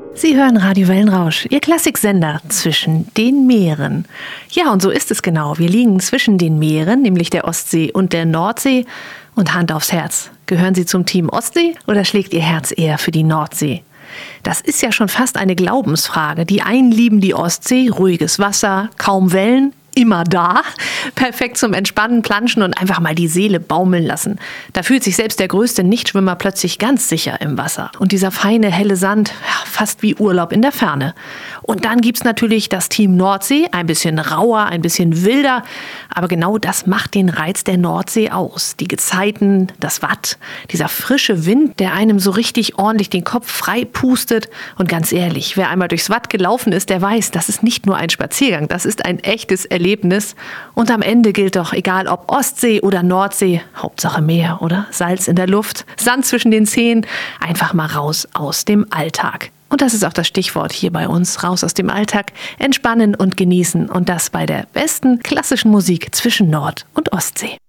Sie hören Radio Wellenrausch, Ihr Klassiksender zwischen den Meeren. Ja, und so ist es genau. Wir liegen zwischen den Meeren, nämlich der Ostsee und der Nordsee. Und Hand aufs Herz. Gehören Sie zum Team Ostsee oder schlägt Ihr Herz eher für die Nordsee? Das ist ja schon fast eine Glaubensfrage. Die einen lieben die Ostsee, ruhiges Wasser, kaum Wellen, immer da, perfekt zum Entspannen, Planschen und einfach mal die Seele baumeln lassen. Da fühlt sich selbst der größte Nichtschwimmer plötzlich ganz sicher im Wasser. Und dieser feine, helle Sand, ja, fast wie Urlaub in der Ferne. Und dann gibt's natürlich das Team Nordsee, ein bisschen rauer, ein bisschen wilder. Aber genau das macht den Reiz der Nordsee aus. Die Gezeiten, das Watt, dieser frische Wind, der einem so richtig ordentlich den Kopf frei pustet. Und ganz ehrlich, wer einmal durchs Watt gelaufen ist, der weiß, das ist nicht nur ein Spaziergang, das ist ein echtes Erlebnis. Und am Ende gilt doch, egal ob Ostsee oder Nordsee, Hauptsache Meer, oder? Salz in der Luft, Sand zwischen den Zehen, einfach mal raus aus dem Alltag. Und das ist auch das Stichwort hier bei uns, raus aus dem Alltag, entspannen und genießen. Und das bei der besten klassischen Musik zwischen Nord- und Ostsee.